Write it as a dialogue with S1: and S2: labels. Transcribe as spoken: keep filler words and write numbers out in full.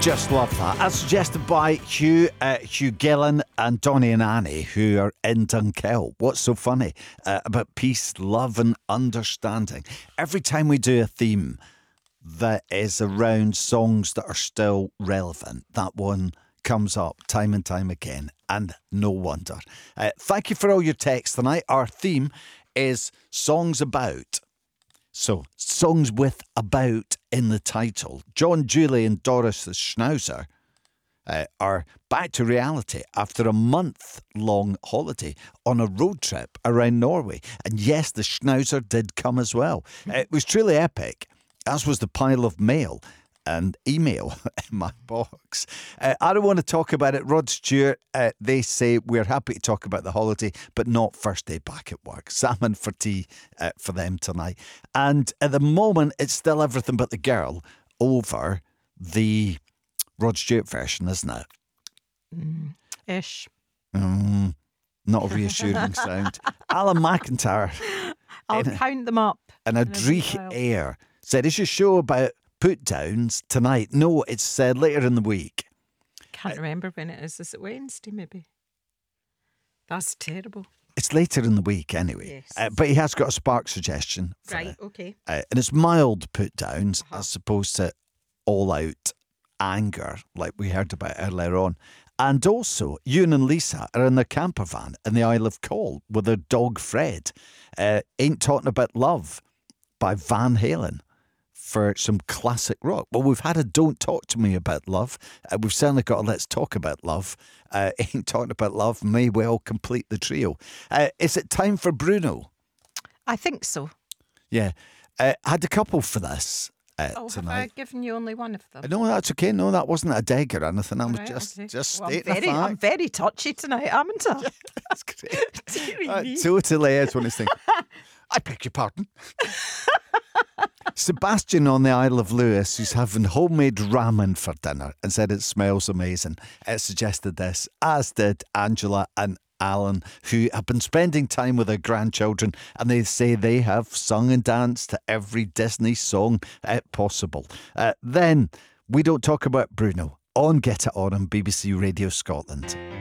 S1: Just love that. As suggested by Hugh, uh, Hugh Gillen and Donnie and Annie, who are in Dunkeld. What's so funny uh, about peace, love and understanding? Every time we do a theme that is around songs that are still relevant, that one comes up time and time again, and no wonder. Uh, thank you for all your texts tonight. Our theme is songs about. So, songs with about in the title. John, Julie and Doris the Schnauzer uh, are back to reality after a month-long holiday on a road trip around Norway. And yes, the Schnauzer did come as well. Uh, it was truly epic, as was the pile of mail and email in my box. Uh, I don't want to talk about it. Rod Stewart, uh, they say we're happy to talk about the holiday, but not first day back at work. Salmon for tea uh, for them tonight. And at the moment, it's still everything but the girl over the Rod Stewart version, isn't it?
S2: Mm, ish.
S1: Mm, not a reassuring sound. Alan McIntyre.
S2: I'll count them up.
S1: And a Dreich Air said, is your show about put downs tonight? No, it's uh, later in the week.
S2: Can't uh, remember when it is. Is it Wednesday maybe? That's terrible.
S1: It's later in the week anyway.
S2: Yes.
S1: Uh, but he has got a spark suggestion.
S2: Right,
S1: it.
S2: okay.
S1: Uh, and it's mild put downs
S2: uh-huh.
S1: as opposed to all out anger like we heard about earlier on. And also, Ewan and Lisa are in their camper van in the Isle of Coll with their dog Fred. Uh, Ain't Talking About Love by Van Halen for some classic rock. Well, we've had a Don't Talk to Me About Love. Uh, we've certainly got a Let's Talk About Love. Uh, Ain't Talking About Love may well complete the trio. Uh, is it time for Bruno?
S2: I think so.
S1: Yeah. Uh, I had a couple for this uh,
S2: oh,
S1: tonight.
S2: have I given you only one of them?
S1: No, that's okay. No, that wasn't a dig or anything. I was
S2: right,
S1: just,
S2: okay.
S1: just
S2: well,
S1: stating
S2: I'm very,
S1: a fact.
S2: I'm very touchy tonight, haven't I?
S1: Yeah, that's great. uh,
S2: me.
S1: totally is when he's thinking, I beg your pardon. Sebastian on the Isle of Lewis, who's having homemade ramen for dinner and said it smells amazing, it suggested this, as did Angela and Alan, who have been spending time with their grandchildren, and they say they have sung and danced to every Disney song uh, possible. Uh, then we don't talk about Bruno on Get It On on B B C Radio Scotland.